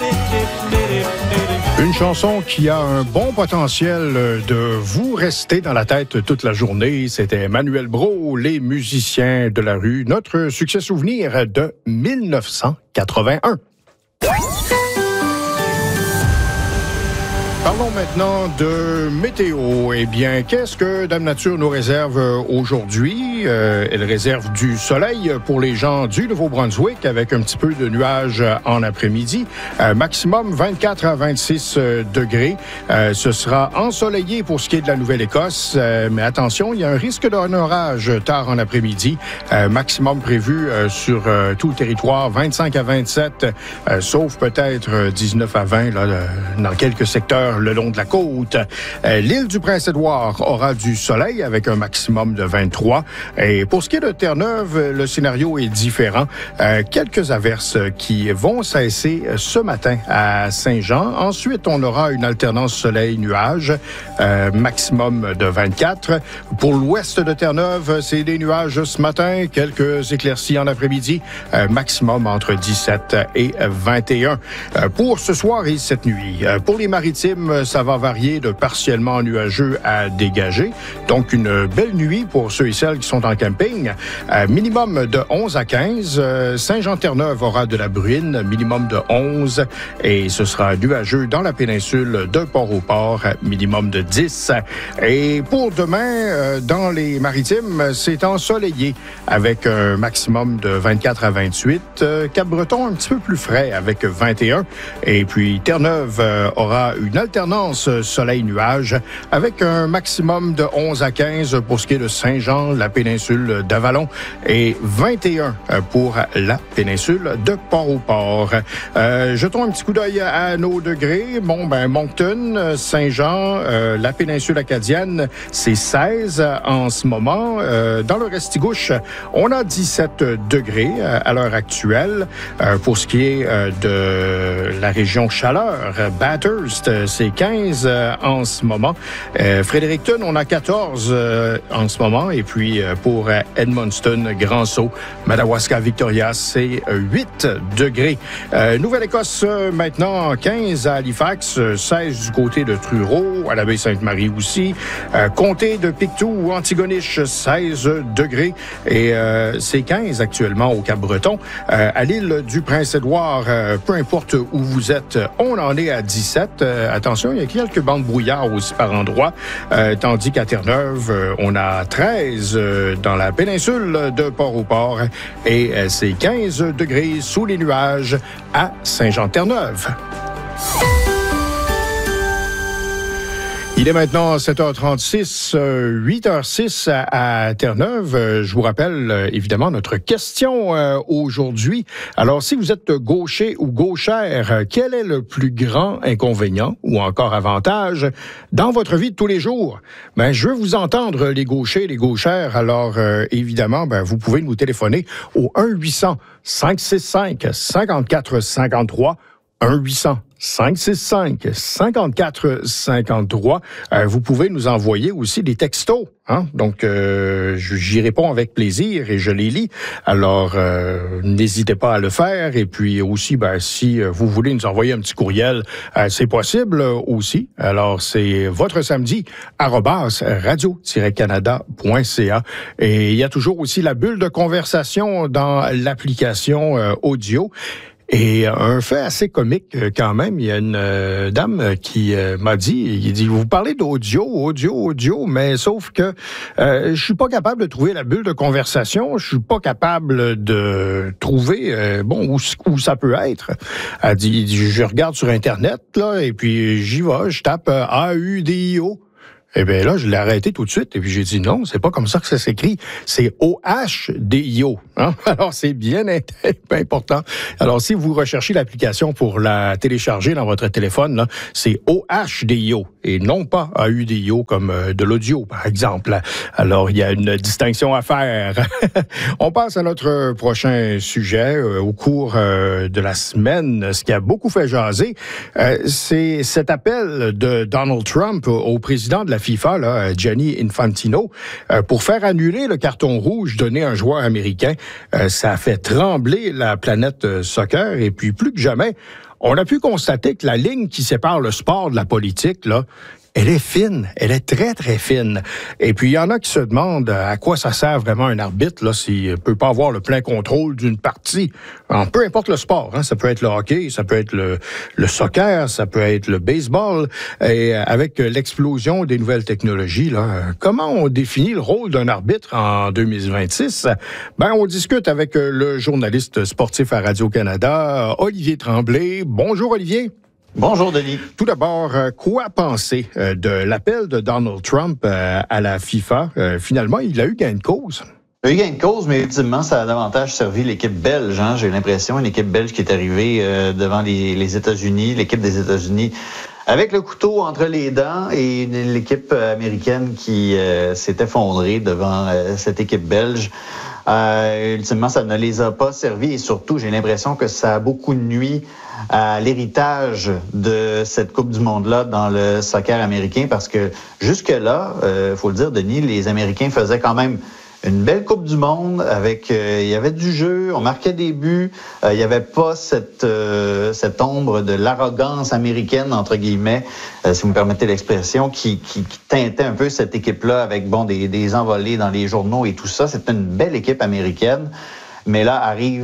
Une chanson qui a un bon potentiel de vous rester dans la tête toute la journée. C'était Manuel Brault, Les musiciens de la rue, notre succès souvenir de 1981. Parlons maintenant de météo. Eh bien, qu'est-ce que Dame Nature nous réserve aujourd'hui? Elle réserve du soleil pour les gens du Nouveau-Brunswick avec un petit peu de nuages en après-midi. Maximum 24 à 26 degrés. Ce sera ensoleillé pour ce qui est de la Nouvelle-Écosse. Mais attention, il y a un risque d'un orage tard en après-midi. Maximum prévu sur tout le territoire, 25 à 27, sauf peut-être 19 à 20 là, dans quelques secteurs le long de la côte. L'île du Prince-Édouard aura du soleil avec un maximum de 23. Et pour ce qui est de Terre-Neuve, le scénario est différent. Quelques averses qui vont cesser ce matin à Saint-Jean. Ensuite, on aura une alternance soleil-nuage, maximum de 24. Pour l'ouest de Terre-Neuve, c'est des nuages ce matin, quelques éclaircies en après-midi, maximum entre 17 et 21. Pour ce soir et cette nuit, pour les maritimes, ça va varier de partiellement nuageux à dégagé. Donc, une belle nuit pour ceux et celles qui sont en camping. Minimum de 11 à 15. Saint-Jean-Terre-Neuve aura de la bruine, minimum de 11. Et ce sera nuageux dans la péninsule de Port-au-Port, minimum de 10. Et pour demain, dans les maritimes, c'est ensoleillé avec un maximum de 24 à 28. Cap-Breton, un petit peu plus frais avec 21. Et puis, Terre-Neuve aura une alternance soleil-nuage avec un maximum de 11 à 15 pour ce qui est de Saint-Jean, la péninsule d'Avalon et 21 pour la péninsule de Port-au-Port. Jetons un petit coup d'œil à nos degrés. Bon, Moncton, Saint-Jean, la péninsule acadienne, c'est 16 en ce moment. Dans le Restigouche, on a 17 degrés à l'heure actuelle. Pour ce qui est de la région chaleur, Bathurst, c'est 15 en ce moment. Fredericton, on a 14 en ce moment. Et puis, pour Edmundston, Grand-Sault, Madawaska, Victoria, c'est 8 degrés. Nouvelle-Écosse, maintenant, 15 à Halifax, 16 du côté de Truro, à la baie Sainte-Marie aussi. Comté de Pictou, Antigonish, 16 degrés. Et c'est 15 actuellement au Cap-Breton. À l'île du Prince-Édouard, peu importe où vous êtes, on en est à 17. Attention, il y a quelques bandes brouillard aussi par endroits, tandis qu'à Terre-Neuve, on a 13 dans la péninsule de Port-au-Port et c'est 15 degrés sous les nuages à Saint-Jean-Terre-Neuve. Il est maintenant 7h36, 8h06 à Terre-Neuve. Je vous rappelle évidemment notre question aujourd'hui. Alors, si vous êtes gaucher ou gauchère, quel est le plus grand inconvénient ou encore avantage dans votre vie de tous les jours? Je veux vous entendre, les gauchers, les gauchères. Alors, évidemment, vous pouvez nous téléphoner au 1-800-565-5453, 1-800-565-5453. Vous pouvez nous envoyer aussi des textos. Donc, j'y réponds avec plaisir et je les lis. Alors, n'hésitez pas à le faire. Et puis aussi, si vous voulez nous envoyer un petit courriel, c'est possible aussi. Alors, c'est votre samedi @radio-canada.ca. Et il y a toujours aussi la bulle de conversation dans l'application audio. Et un fait assez comique quand même, il y a une dame qui m'a dit, il dit, vous parlez d'audio, mais sauf que je suis pas capable de trouver la bulle de conversation, je suis pas capable de trouver où ça peut être. Elle dit, je regarde sur Internet, là, et puis j'y vais, je tape AUDIO. Eh bien là, je l'ai arrêté tout de suite et puis j'ai dit non, c'est pas comme ça que ça s'écrit. C'est OHDIO. Alors, c'est bien important. Alors, si vous recherchez l'application pour la télécharger dans votre téléphone, là, c'est OHDIO et non pas AUDIO comme de l'audio, par exemple. Alors, il y a une distinction à faire. On passe à notre prochain sujet au cours de la semaine. Ce qui a beaucoup fait jaser, c'est cet appel de Donald Trump au président de la FIFA, là, Gianni Infantino, pour faire annuler le carton rouge donné à un joueur américain. Ça a fait trembler la planète soccer et puis plus que jamais, On a pu constater que la ligne qui sépare le sport de la politique, là, elle est fine, elle est très, très fine. Et puis, il y en a qui se demandent à quoi ça sert vraiment un arbitre, là, s'il ne peut pas avoir le plein contrôle d'une partie. Alors, peu importe le sport, hein, ça peut être le hockey, ça peut être le soccer, ça peut être le baseball. Et avec l'explosion des nouvelles technologies, là, comment on définit le rôle d'un arbitre en 2026? Ben, on discute avec le journaliste sportif à Radio-Canada, Olivier Tremblay. Bonjour, Olivier. Bonjour, Denis. Tout d'abord, quoi penser de l'appel de Donald Trump à la FIFA? Finalement, il a eu gain de cause. Il a eu gain de cause, mais ultimement, ça a davantage servi l'équipe belge. Hein? J'ai l'impression, une équipe belge qui est arrivée devant les États-Unis, l'équipe des États-Unis, avec le couteau entre les dents, et l'équipe américaine qui s'est effondrée devant cette équipe belge. Ultimement, ça ne les a pas servis, et surtout, j'ai l'impression que ça a beaucoup nuit à l'héritage de cette Coupe du Monde-là dans le soccer américain, parce que jusque-là, faut le dire, Denis, les Américains faisaient quand même une belle Coupe du Monde avec, il y avait du jeu, on marquait des buts, il n'y avait pas cette ombre de l'arrogance américaine, entre guillemets, si vous me permettez l'expression, qui teintait un peu cette équipe-là avec, bon, des envolées dans les journaux et tout ça. C'était une belle équipe américaine. Mais là arrive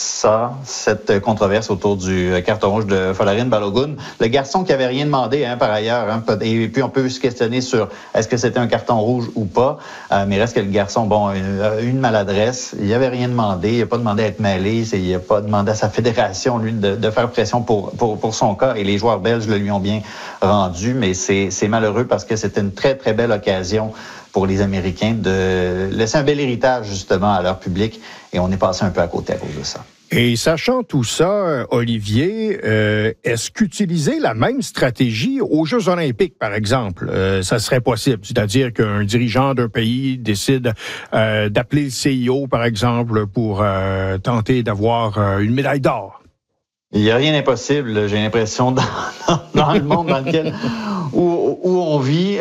cette controverse autour du carton rouge de Folarin Balogun, le garçon qui avait rien demandé, hein, par ailleurs. Hein, et puis on peut se questionner sur est-ce que c'était un carton rouge ou pas. Mais reste que le garçon, bon, a une maladresse. Il avait rien demandé. Il n'a pas demandé à être mêlé. Il n'a pas demandé à sa fédération, lui, de faire pression pour son cas. Et les joueurs belges le lui ont bien rendu. Mais c'est malheureux parce que c'était une très, très belle occasion pour les Américains de laisser un bel héritage, justement, à leur public. Et on est passé un peu à côté à cause de ça. Et sachant tout ça, Olivier, est-ce qu'utiliser la même stratégie aux Jeux olympiques, par exemple, ça serait possible? C'est-à-dire qu'un dirigeant d'un pays décide d'appeler le CIO, par exemple, pour tenter d'avoir une médaille d'or? Il n'y a rien d'impossible, j'ai l'impression, dans le monde dans lequel où on vit.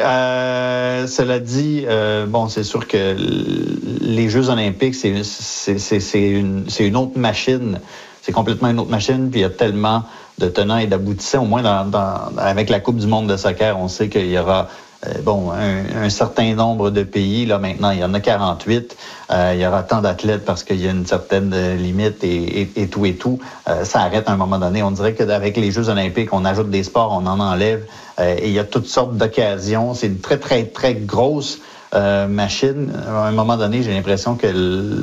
Cela dit, bon, c'est sûr que les Jeux olympiques, c'est une autre machine. C'est complètement une autre machine, puis il y a tellement de tenants et d'aboutissants. Au moins, avec la Coupe du monde de soccer, on sait qu'il y aura un certain nombre de pays. Là, maintenant, il y en a 48. Il y aura tant d'athlètes parce qu'il y a une certaine limite et tout. Ça arrête à un moment donné. On dirait qu'avec les Jeux olympiques, on ajoute des sports, on en enlève. Et il y a toutes sortes d'occasions. C'est une très, très, très grosse machine. À un moment donné, j'ai l'impression que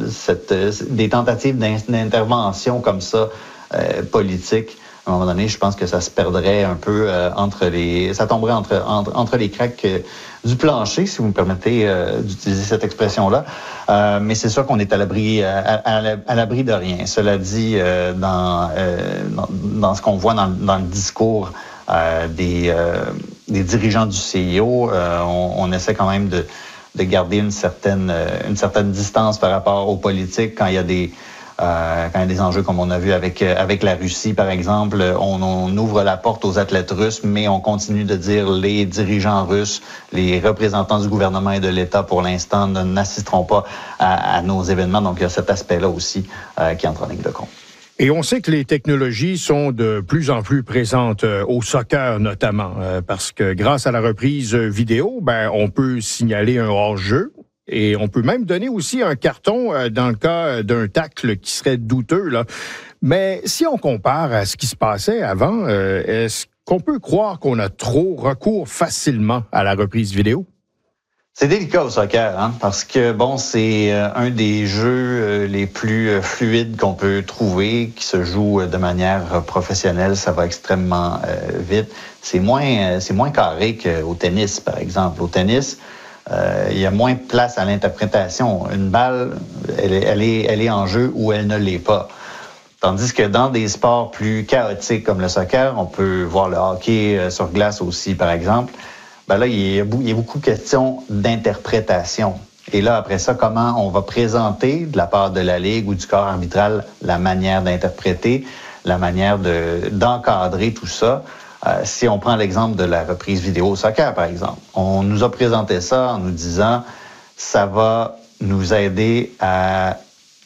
des tentatives d'intervention comme ça, politiques, à un moment donné, je pense que ça se perdrait un peu ça tomberait entre les craques du plancher, si vous me permettez d'utiliser cette expression-là. Mais c'est sûr qu'on est à l'abri de rien. Cela dit, dans ce qu'on voit dans le discours des dirigeants du CIO, on essaie quand même de garder une certaine distance par rapport aux politiques quand il y a des enjeux comme on a vu avec la Russie, par exemple. On ouvre la porte aux athlètes russes, mais on continue de dire les dirigeants russes, les représentants du gouvernement et de l'État, pour l'instant, n'assisteront pas à nos événements. Donc, il y a cet aspect-là aussi qui entre en ligne de compte. Et on sait que les technologies sont de plus en plus présentes au soccer notamment, parce que grâce à la reprise vidéo, on peut signaler un hors-jeu. Et on peut même donner aussi un carton dans le cas d'un tacle qui serait douteux, là. Mais si on compare à ce qui se passait avant, est-ce qu'on peut croire qu'on a trop recours facilement à la reprise vidéo? C'est délicat au soccer, hein, parce que, bon, c'est un des jeux les plus fluides qu'on peut trouver, qui se joue de manière professionnelle. Ça va extrêmement vite. C'est moins carré qu'au tennis, par exemple. Au tennis, il y a moins de place à l'interprétation. Une balle, elle est en jeu ou elle ne l'est pas. Tandis que dans des sports plus chaotiques comme le soccer, on peut voir le hockey sur glace aussi, par exemple. Là, il y a beaucoup de questions d'interprétation. Et là, après ça, comment on va présenter de la part de la Ligue ou du corps arbitral la manière d'interpréter, la manière d'encadrer tout ça. Si on prend l'exemple de la reprise vidéo au soccer, par exemple, on nous a présenté ça en nous disant ça va nous aider à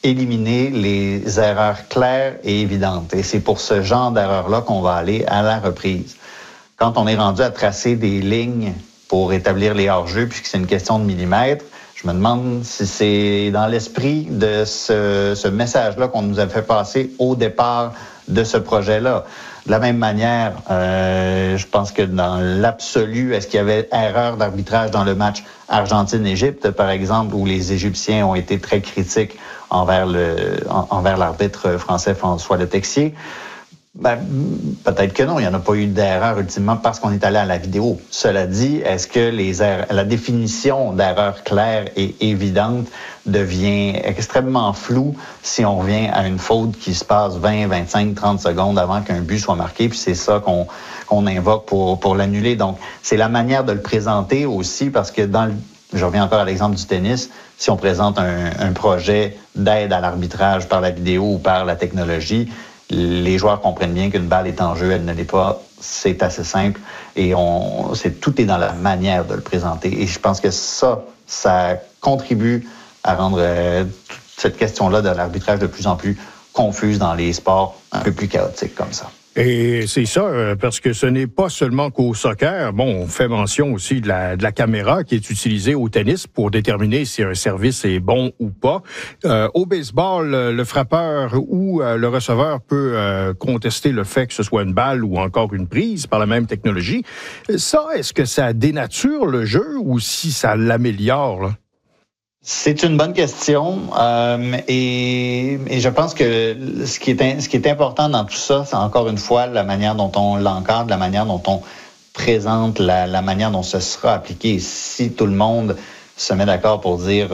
éliminer les erreurs claires et évidentes. Et c'est pour ce genre d'erreurs-là qu'on va aller à la reprise. Quand on est rendu à tracer des lignes pour établir les hors-jeux, puisque c'est une question de millimètres, je me demande si c'est dans l'esprit de ce message-là qu'on nous a fait passer au départ de ce projet-là. De la même manière, je pense que dans l'absolu, est-ce qu'il y avait erreur d'arbitrage dans le match Argentine-Égypte, par exemple, où les Égyptiens ont été très critiques envers l'arbitre français François Letexier? Ben, peut-être que non, il n'y en a pas eu d'erreur ultimement parce qu'on est allé à la vidéo. Cela dit, est-ce que la définition d'erreur claire et évidente devient extrêmement floue si on revient à une faute qui se passe 20, 25, 30 secondes avant qu'un but soit marqué, puis c'est ça qu'on invoque pour l'annuler. Donc, c'est la manière de le présenter aussi parce que je reviens encore à l'exemple du tennis, si on présente un projet d'aide à l'arbitrage par la vidéo ou par la technologie, les joueurs comprennent bien qu'une balle est en jeu, elle ne l'est pas. C'est assez simple et tout est dans la manière de le présenter. Et je pense que ça contribue à rendre cette question-là de l'arbitrage de plus en plus confuse dans les sports un peu plus chaotiques comme ça. Et c'est ça, parce que ce n'est pas seulement qu'au soccer. Bon, on fait mention aussi de la caméra qui est utilisée au tennis pour déterminer si un service est bon ou pas. Au baseball, le frappeur ou le receveur peut contester le fait que ce soit une balle ou encore une prise par la même technologie. Ça, est-ce que ça dénature le jeu ou si ça l'améliore, là? C'est une bonne question et je pense que ce qui est important dans tout ça, c'est encore une fois la manière dont on l'encadre, la manière dont on présente, la manière dont ce sera appliqué. Si tout le monde se met d'accord pour dire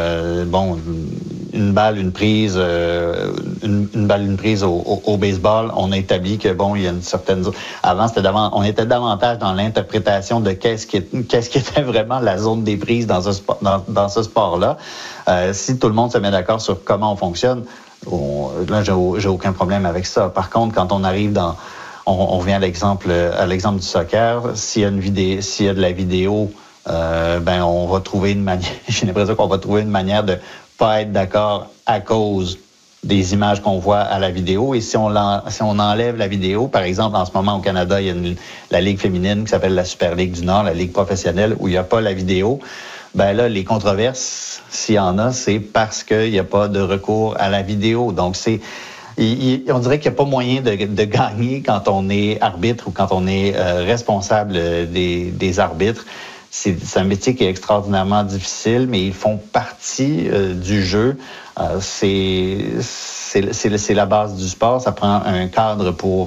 une balle, une prise, une prise au baseball, on a établi que il y a une certaine. Avant, on était davantage dans l'interprétation de qu'est-ce qui était vraiment la zone des prises dans ce sport-là. Si tout le monde se met d'accord sur comment on fonctionne, là j'ai aucun problème avec ça. Par contre, quand on arrive on revient à l'exemple du soccer, s'il y a de la vidéo. On va trouver une manière. J'ai l'impression qu'on va trouver une manière de pas être d'accord à cause des images qu'on voit à la vidéo. Et si on enlève la vidéo, par exemple, en ce moment au Canada, il y a la Ligue féminine qui s'appelle la Super Ligue du Nord, la Ligue professionnelle, où il n'y a pas la vidéo. Là, les controverses, s'il y en a, c'est parce qu'il n'y a pas de recours à la vidéo. Donc, on dirait qu'il n'y a pas moyen de gagner quand on est arbitre ou quand on est responsable des arbitres. C'est un métier qui est extraordinairement difficile, mais ils font partie du jeu. C'est la base du sport. Ça prend un cadre pour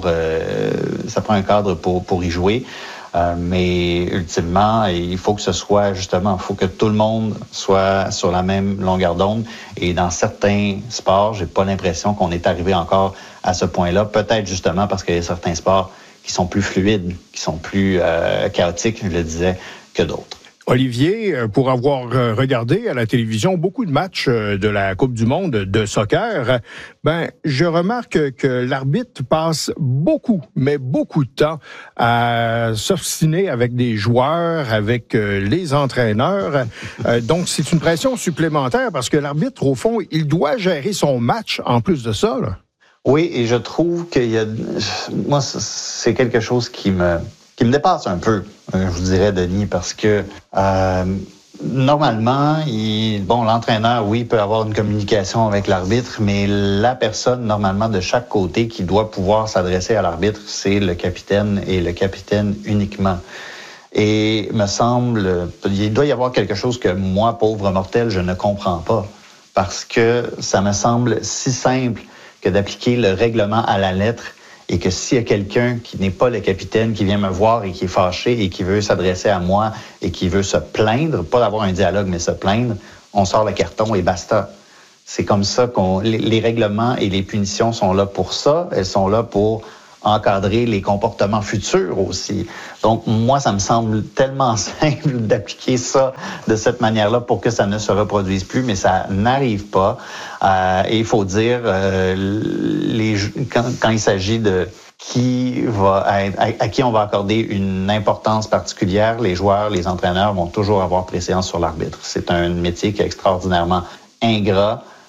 y jouer. Mais ultimement, il faut que ce soit il faut que tout le monde soit sur la même longueur d'onde. Et dans certains sports, j'ai pas l'impression qu'on est arrivé encore à ce point-là. Peut-être justement parce qu'il y a certains sports qui sont plus fluides, qui sont plus chaotiques, je le disais, que d'autres. Olivier, pour avoir regardé à la télévision beaucoup de matchs de la Coupe du monde de soccer, je remarque que l'arbitre passe beaucoup de temps à s'obstiner avec des joueurs, avec les entraîneurs. Donc, c'est une pression supplémentaire parce que l'arbitre, au fond, il doit gérer son match en plus de ça, là. Oui, et je trouve moi, c'est quelque chose qui me dépasse un peu, je vous dirais, Denis, parce que normalement, l'entraîneur, oui, peut avoir une communication avec l'arbitre, mais la personne, normalement, de chaque côté qui doit pouvoir s'adresser à l'arbitre, c'est le capitaine et le capitaine uniquement. Et me semble, il doit y avoir quelque chose que moi, pauvre mortel, je ne comprends pas, parce que ça me semble si simple que d'appliquer le règlement à la lettre. Et que s'il y a quelqu'un qui n'est pas le capitaine, qui vient me voir et qui est fâché et qui veut s'adresser à moi et qui veut se plaindre, pas d'avoir un dialogue, mais se plaindre, on sort le carton et basta. C'est comme ça les règlements et les punitions sont là pour ça. Elles sont là pour encadrer les comportements futurs aussi. Donc, moi, ça me semble tellement simple d'appliquer ça de cette manière-là pour que ça ne se reproduise plus, mais ça n'arrive pas. Et il faut dire, quand il s'agit de à qui on va accorder une importance particulière, les joueurs, les entraîneurs vont toujours avoir préséance sur l'arbitre. C'est un métier qui est extraordinairement ingrat.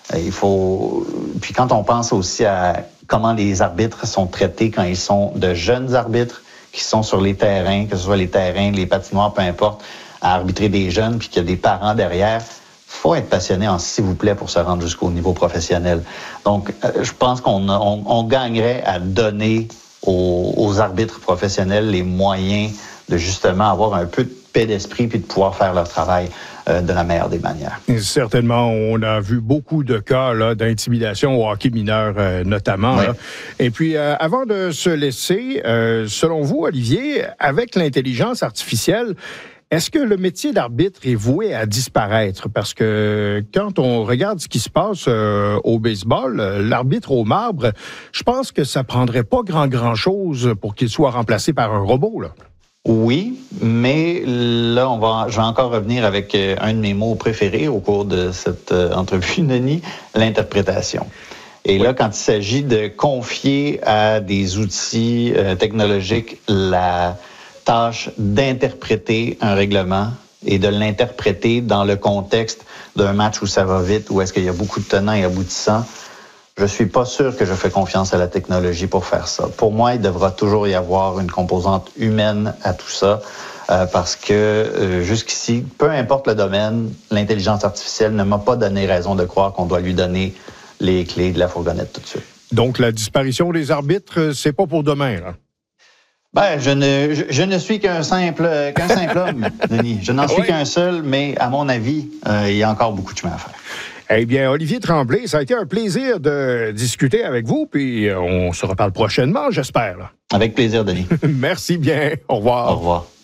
Puis quand on pense aussi à comment les arbitres sont traités quand ils sont de jeunes arbitres qui sont sur les terrains, que ce soit les terrains, les patinoires, peu importe, à arbitrer des jeunes, puis qu'il y a des parents derrière, faut être passionné en s'il vous plaît pour se rendre jusqu'au niveau professionnel. Donc, je pense qu'on gagnerait à donner aux arbitres professionnels les moyens de justement avoir un peu de paix d'esprit puis de pouvoir faire leur travail de la meilleure des manières. Certainement, on a vu beaucoup de cas là, d'intimidation au hockey mineur notamment. Oui. Là. Et puis, avant de se laisser, selon vous, Olivier, avec l'intelligence artificielle, est-ce que le métier d'arbitre est voué à disparaître? Parce que quand on regarde ce qui se passe au baseball, l'arbitre au marbre, je pense que ça prendrait pas grand-chose pour qu'il soit remplacé par un robot, là. Oui, mais là, je vais encore revenir avec un de mes mots préférés au cours de cette entrevue, Denis, l'interprétation. Et là, quand il s'agit de confier à des outils technologiques la tâche d'interpréter un règlement et de l'interpréter dans le contexte d'un match où ça va vite, où est-ce qu'il y a beaucoup de tenants et aboutissants, je suis pas sûr que je fais confiance à la technologie pour faire ça. Pour moi, il devra toujours y avoir une composante humaine à tout ça, parce que jusqu'ici, peu importe le domaine, l'intelligence artificielle ne m'a pas donné raison de croire qu'on doit lui donner les clés de la fourgonnette tout de suite. Donc, la disparition des arbitres, c'est pas pour demain, là. Ben, je ne suis qu'un simple homme, Denis. Je n'en suis qu'un seul, mais à mon avis, il y a encore beaucoup de chemin à faire. Eh bien, Olivier Tremblay, ça a été un plaisir de discuter avec vous, puis on se reparle prochainement, j'espère. Avec plaisir, Denis. Merci bien. Au revoir. Au revoir.